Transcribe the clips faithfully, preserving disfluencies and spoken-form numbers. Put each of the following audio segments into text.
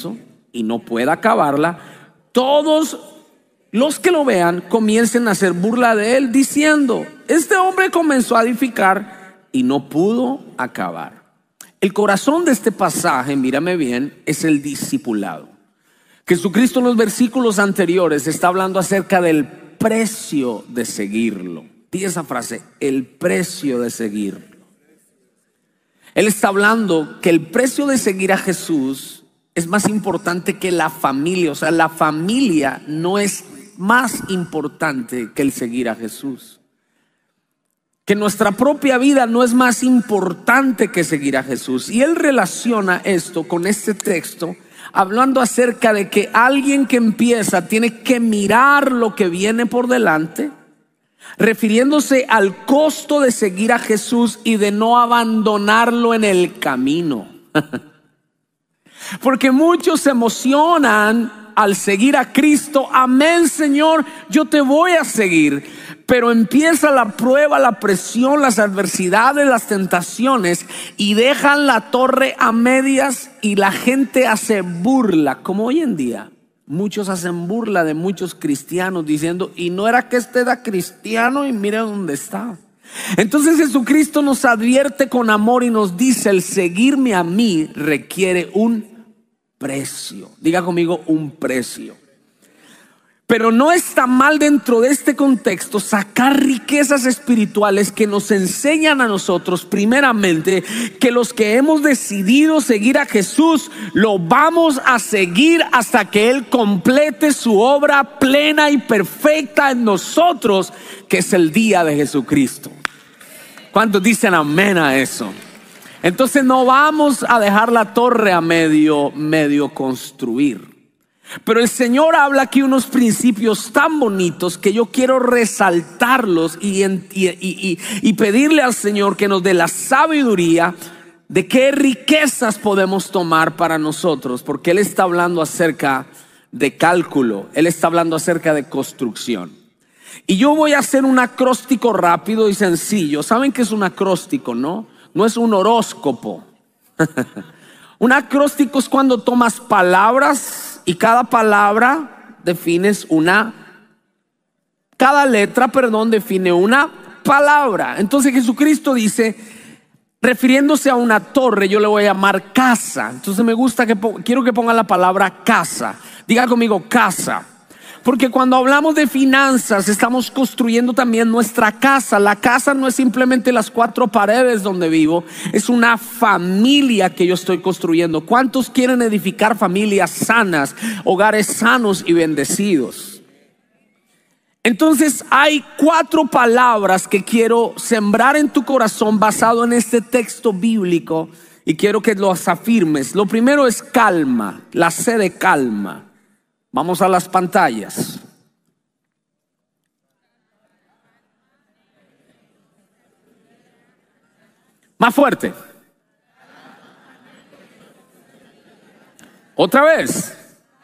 comienzo y no pueda acabarla, todos los que lo vean comiencen a hacer burla de él, diciendo: este hombre comenzó a edificar y no pudo acabar. El corazón de este pasaje, mírame bien, es el discipulado. Jesucristo en los versículos anteriores está hablando acerca del precio de seguirlo. Di esa frase: el precio de seguirlo. Él está hablando que el precio de seguir a Jesús es más importante que la familia. O sea, la familia no es más importante que el seguir a Jesús. Que nuestra propia vida no es más importante que seguir a Jesús. Y él relaciona esto con este texto, hablando acerca de que alguien que empieza tiene que mirar lo que viene por delante, refiriéndose al costo de seguir a Jesús y de no abandonarlo en el camino. Porque muchos se emocionan al seguir a Cristo. Amén, Señor, yo te voy a seguir. Pero empieza la prueba, la presión, las adversidades, las tentaciones, y dejan la torre a medias y la gente hace burla, como hoy en día. Muchos hacen burla de muchos cristianos diciendo: y no era que este era cristiano y mira dónde está. Entonces Jesucristo nos advierte con amor y nos dice: el seguirme a mí requiere un precio. Diga conmigo: un precio. Pero no está mal dentro de este contexto sacar riquezas espirituales que nos enseñan a nosotros, primeramente, que los que hemos decidido seguir a Jesús lo vamos a seguir hasta que Él complete su obra plena y perfecta en nosotros, que es el día de Jesucristo. ¿Cuántos dicen amén a eso? Entonces no vamos a dejar la torre a medio, medio construir. Pero el Señor habla aquí unos principios tan bonitos que yo quiero resaltarlos y, y, y, y pedirle al Señor que nos dé la sabiduría de qué riquezas podemos tomar para nosotros. Porque Él está hablando acerca de cálculo, Él está hablando acerca de construcción. Y yo voy a hacer un acróstico rápido y sencillo. ¿Saben qué es un acróstico, no? No es un horóscopo. Un acróstico es cuando tomas palabras y cada palabra defines una, cada letra, perdón, define una palabra. Entonces Jesucristo dice, refiriéndose a una torre, yo le voy a llamar casa. Entonces me gusta que, quiero que ponga la palabra casa. Diga conmigo, casa. Porque cuando hablamos de finanzas, estamos construyendo también nuestra casa. La casa no es simplemente las cuatro paredes donde vivo, es una familia que yo estoy construyendo. ¿Cuántos quieren edificar familias sanas, hogares sanos y bendecidos? Entonces hay cuatro palabras que quiero sembrar en tu corazón basado en este texto bíblico, y quiero que los afirmes. Lo primero es calma, la C de calma. Vamos a las pantallas. Más fuerte. Otra vez.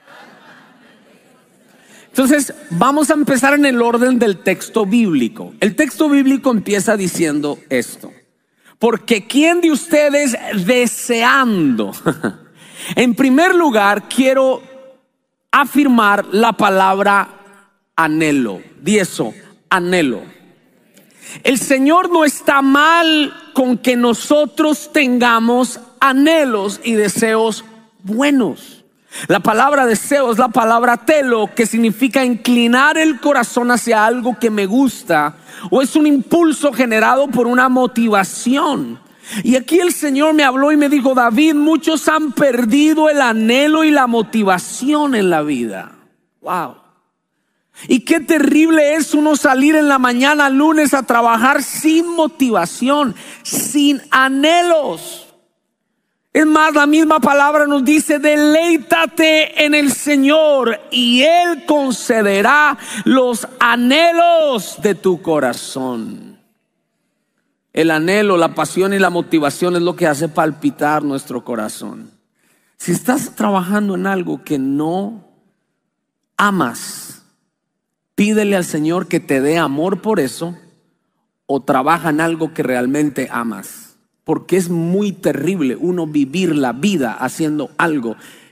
Entonces vamos a empezar en el orden del texto bíblico. El texto bíblico empieza diciendo esto: porque ¿quién de ustedes deseando? En primer lugar, quiero afirmar la palabra anhelo. Di eso, anhelo. El Señor no está mal con que nosotros tengamos anhelos y deseos buenos. La palabra deseo es la palabra telo, que significa inclinar el corazón hacia algo que me gusta, o es un impulso generado por una motivación. Y aquí el Señor me habló y me dijo: David, muchos han perdido el anhelo y la motivación en la vida. Wow. Y qué terrible es uno salir en la mañana lunes a trabajar sin motivación, sin anhelos. Es más, la misma palabra nos dice: deleítate en el Señor y Él concederá los anhelos de tu corazón. El anhelo, la pasión y la motivación es lo que hace palpitar nuestro corazón. Si estás trabajando en algo que no amas, pídele al Señor que te dé amor por eso, o trabaja en algo que realmente amas. Porque es muy terrible uno vivir la vida haciendo algo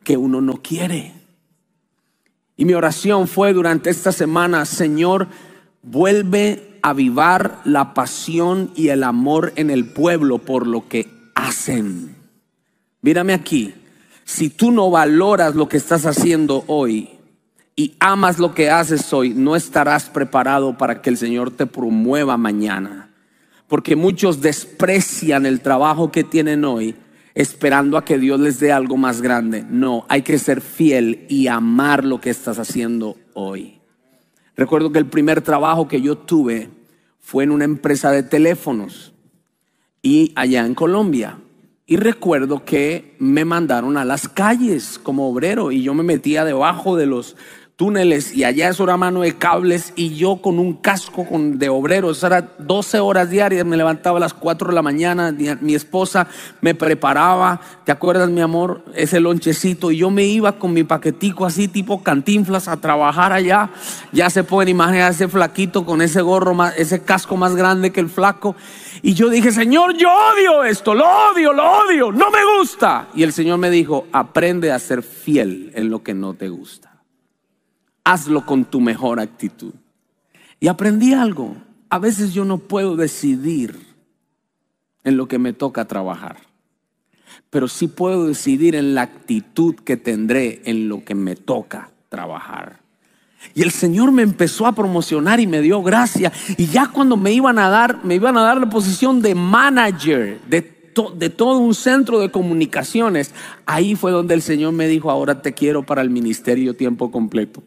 que uno no quiere. Y mi oración fue durante esta semana: Señor, vuelve a avivar la pasión y el amor en el pueblo por lo que hacen. Mírame aquí, si tú no valoras lo que estás haciendo hoy y amas lo que haces hoy, no estarás preparado para que el Señor te promueva mañana. Porque muchos desprecian el trabajo que tienen hoy, esperando a que Dios les dé algo más grande. No, hay que ser fiel y amar lo que estás haciendo hoy. Recuerdo que el primer trabajo que yo tuve fue en una empresa de teléfonos y allá en Colombia. Y recuerdo que me mandaron a las calles como obrero y yo me metía debajo de los túneles y allá eso era mano de cables y yo con un casco con, de obrero. Eso era doce horas diarias. Me levantaba a las cuatro de la mañana, mi, mi esposa me preparaba, ¿te acuerdas, mi amor? Ese lonchecito, y yo me iba con mi paquetico así tipo Cantinflas a trabajar allá. Ya se pueden imaginar ese flaquito con ese gorro más, ese casco más grande que el flaco. Y yo dije: Señor, yo odio esto, lo odio, lo odio, no me gusta. Y el Señor me dijo: aprende a ser fiel en lo que no te gusta. Hazlo con tu mejor actitud. Y aprendí algo: a veces yo no puedo decidir en lo que me toca trabajar, pero sí puedo decidir en la actitud que tendré en lo que me toca trabajar. Y el Señor me empezó a promocionar y me dio gracia. Y ya cuando me iban a dar, me iban a dar la posición de manager de, to, de todo un centro de comunicaciones, ahí fue donde el Señor me dijo: ahora te quiero para el ministerio tiempo completo.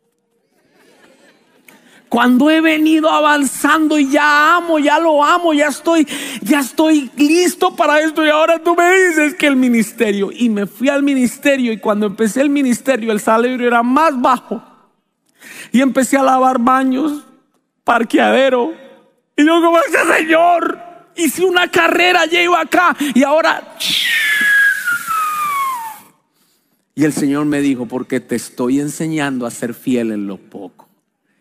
Cuando he venido avanzando y ya amo, ya lo amo, ya estoy, ya estoy listo para esto, y ahora tú me dices que el ministerio. Y me fui al ministerio, y cuando empecé el ministerio el salario era más bajo. Y empecé a lavar baños, parqueadero. Y yo como: ese Señor, hice una carrera, llego acá y ahora... Y el Señor me dijo: porque te estoy enseñando a ser fiel en lo poco.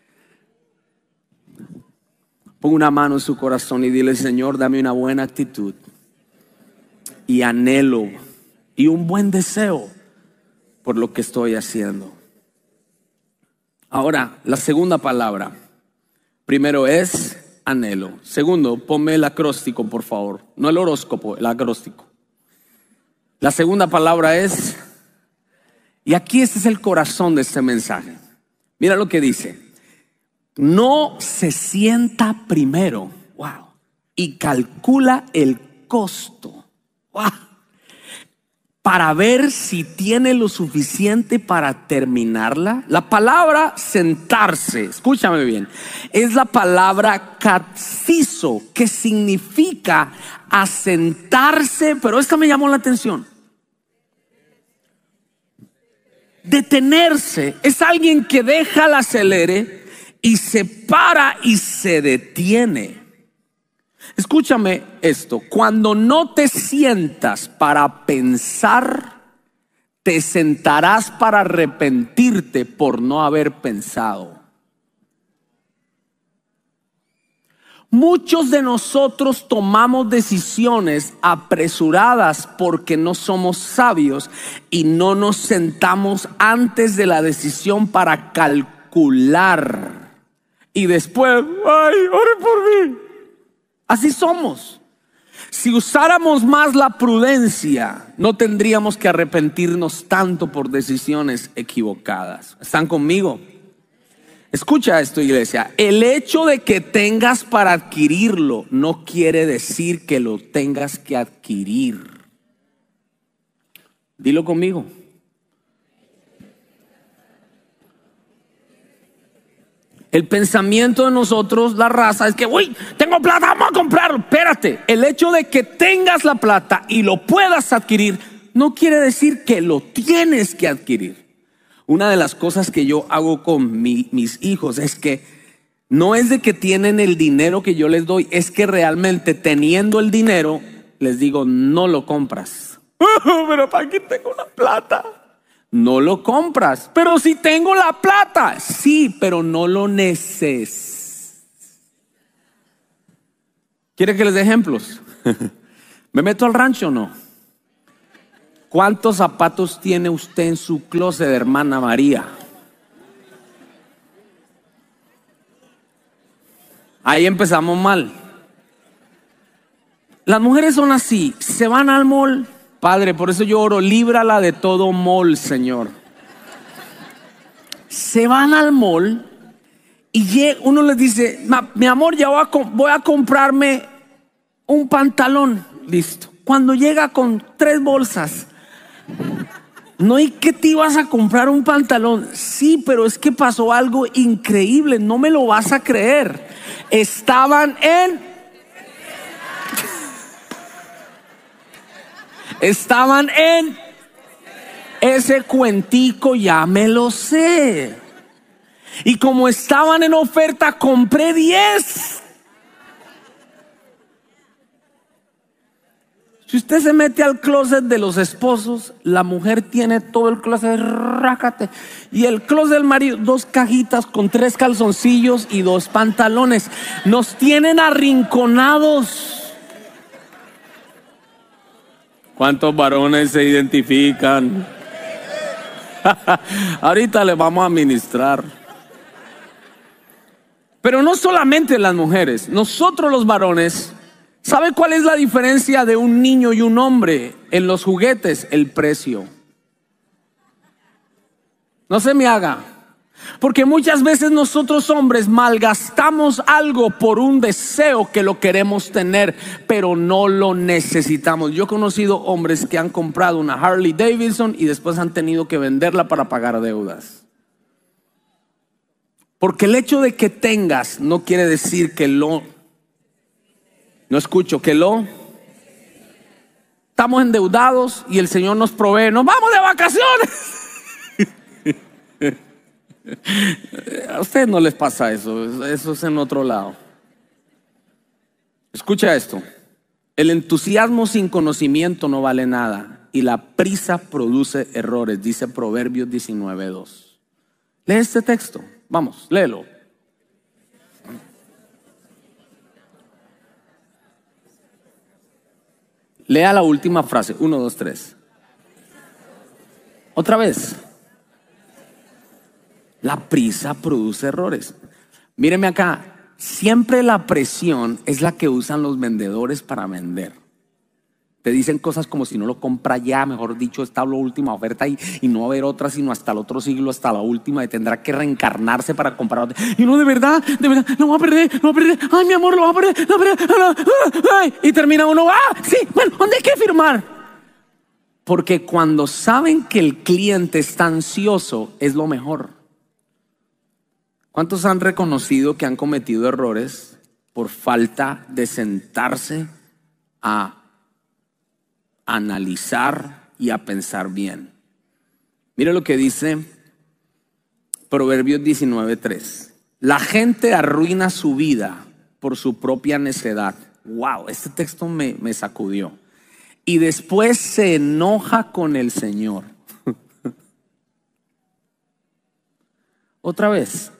Ponga una mano en su corazón y dile: Señor, dame una buena actitud y anhelo y un buen deseo por lo que estoy haciendo. Ahora, la segunda palabra. Primero es anhelo. Segundo, ponme el acróstico, por favor. No el horóscopo, el acróstico. La segunda palabra es, y aquí este es el corazón de este mensaje. Mira lo que dice: no se sienta primero, wow, y calcula el costo, wow, para ver si tiene lo suficiente para terminarla. La palabra sentarse, escúchame bien, es la palabra katzizo, que significa asentarse, pero esta me llamó la atención. Detenerse es alguien que deja el acelere y se para y se detiene. Escúchame esto: cuando no te sientas para pensar, te sentarás para arrepentirte por no haber pensado. Muchos de nosotros tomamos decisiones apresuradas porque no somos sabios y no nos sentamos antes de la decisión para calcular. Y después, ay, ore por mí. Así somos. Si usáramos más la prudencia, no tendríamos que arrepentirnos tanto por decisiones equivocadas. ¿Están conmigo? Escucha esto, iglesia: el hecho de que tengas para adquirirlo no quiere decir que lo tengas que adquirir. Dilo conmigo. El pensamiento de nosotros, la raza, es que, uy, tengo plata, vamos a comprarlo. Espérate, el hecho de que tengas la plata y lo puedas adquirir no quiere decir que lo tienes que adquirir. Una de las cosas que yo hago con mi, mis hijos es que no es de que tienen el dinero que yo les doy, es que realmente teniendo el dinero les digo: no lo compras. Oh, pero ¿para qué tengo la plata? No lo compras. Pero si tengo la plata, sí, pero no lo necesitas. ¿Quiere que les dé ejemplos? ¿Me meto al rancho o no? ¿Cuántos zapatos tiene usted en su closet, hermana María? Ahí empezamos mal. Las mujeres son así, se van al mall. Padre, por eso yo oro, líbrala de todo mall, Señor. Se van al mall y uno les dice, mi amor, ya voy a, voy a comprarme un pantalón. Listo. Cuando llega con tres bolsas, no, ¿y qué te ibas a comprar un pantalón? Sí, pero es que pasó algo increíble, no me lo vas a creer. Estaban en... Estaban en... Ese cuentico ya me lo sé. Y como estaban en oferta, compré diez. Si usted se mete al closet de los esposos, la mujer tiene todo el closet, rácate. Y el closet del marido, dos cajitas con tres calzoncillos y dos pantalones. Nos tienen arrinconados. ¿Cuántos varones se identifican? Ahorita le vamos a ministrar. Pero no solamente las mujeres, nosotros los varones. ¿Sabe cuál es la diferencia de un niño y un hombre en los juguetes? El precio. No se me haga. Porque muchas veces nosotros hombres malgastamos algo por un deseo que lo queremos tener, pero no lo necesitamos. Yo he conocido hombres que han comprado una Harley Davidson y después han tenido que venderla para pagar deudas. Porque el hecho de que tengas no quiere decir que lo... No escucho, que lo... Estamos endeudados y el Señor nos provee. ¡Nos vamos de vacaciones! A ustedes no les pasa eso, eso es en otro lado. Escucha esto. El entusiasmo sin conocimiento no vale nada y la prisa produce errores, dice Proverbios diecinueve dos. Lee este texto, vamos, léelo. Lea la última frase, uno, dos, tres. Otra vez. La prisa produce errores. Míreme acá, siempre la presión es la que usan los vendedores para vender. Te dicen cosas como si no lo compra ya, mejor dicho, está la última oferta y, y no va a haber otra sino hasta el otro siglo, hasta la última, y tendrá que reencarnarse para comprar otra. Y no, de verdad, de verdad, lo voy a perder, lo voy a perder. Ay, mi amor, lo voy a perder, lo voy a perder. Ay, y termina uno, ah, sí, bueno, ¿dónde hay que firmar? Porque cuando saben que el cliente está ansioso, es lo mejor. ¿Cuántos han reconocido que han cometido errores por falta de sentarse a analizar y a pensar bien? Mire lo que dice Proverbios diecinueve tres. La gente arruina su vida por su propia necedad. Wow, este texto me, me sacudió. Y después se enoja con el Señor. Otra vez.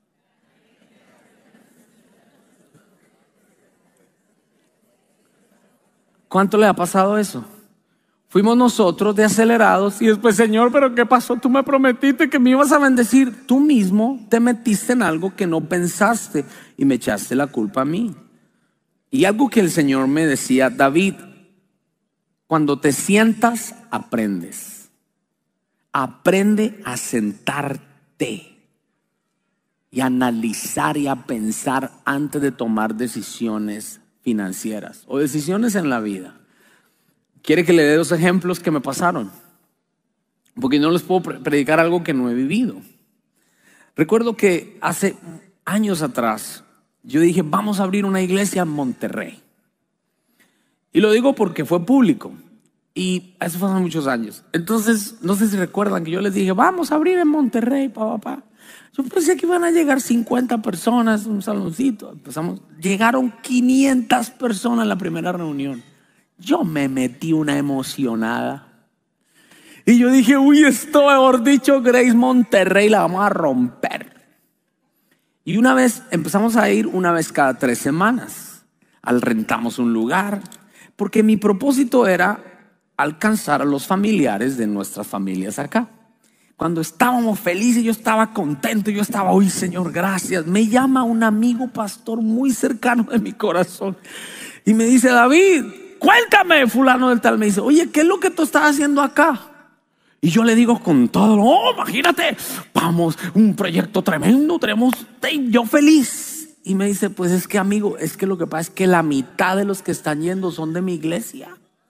¿Cuánto le ha pasado eso? Fuimos nosotros de acelerados y después, Señor, ¿pero qué pasó? Tú me prometiste que me ibas a bendecir. Tú mismo te metiste en algo que no pensaste y me echaste la culpa a mí. Y algo que el Señor me decía, David, cuando te sientas, aprendes. Aprende a sentarte y a analizar y a pensar antes de tomar decisiones financieras o decisiones en la vida. Quiere que le dé dos ejemplos que me pasaron, porque no les puedo predicar algo que no he vivido. Recuerdo que hace años atrás yo dije, vamos a abrir una iglesia en Monterrey. Y lo digo porque fue público y eso fue hace muchos años. Entonces, no sé si recuerdan que yo les dije, vamos a abrir en Monterrey, papá, papá. Yo pensé que iban a llegar cincuenta personas, un saloncito. Empezamos, llegaron quinientas personas en la primera reunión. Yo me metí una emocionada. Y yo dije, uy, esto, mejor dicho, Grace Monterrey la vamos a romper. Y una vez, empezamos a ir una vez cada tres semanas. Al rentamos un lugar. Porque mi propósito era alcanzar a los familiares de nuestras familias acá. Cuando estábamos felices, yo estaba contento, yo estaba, uy Señor, gracias. Me llama un amigo pastor muy cercano de mi corazón y me dice: David, cuéntame, fulano del tal. Me dice: oye, ¿qué es lo que tú estás haciendo acá? Y yo le digo con todo: oh, imagínate, vamos, un proyecto tremendo, tenemos, yo feliz. Y me dice: pues es que, amigo, es que lo que pasa es que la mitad de los que están yendo son de mi iglesia.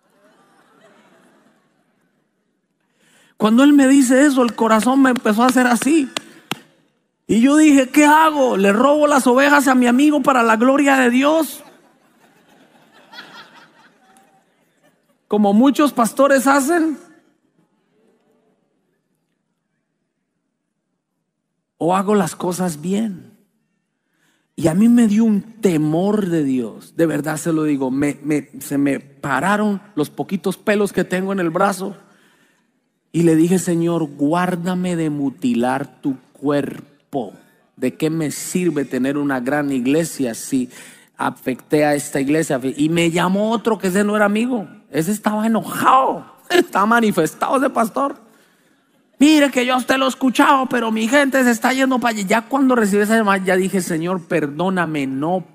Cuando él me dice eso, el corazón me empezó a hacer así. Y yo dije: ¿qué hago? ¿Le robo las ovejas a mi amigo para la gloria de Dios? Como muchos pastores hacen. ¿O hago las cosas bien? Y a mí me dio un temor de Dios. De verdad se lo digo. Me, me, se me pararon los poquitos pelos que tengo en el brazo. Y le dije: Señor, guárdame de mutilar tu cuerpo. ¿De qué me sirve tener una gran iglesia si afecté a esta iglesia? Y me llamó otro que ese no era amigo. Ese estaba enojado. Estaba manifestado ese pastor. Mire que yo a usted lo he escuchado, pero mi gente se está yendo para allá. Ya cuando recibí esa llamada, ya dije: Señor, perdóname, no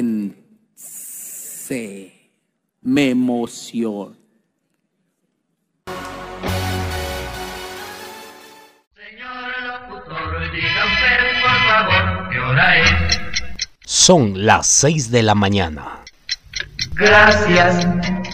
pensé. Me emocionó. Son las seis de la mañana. Gracias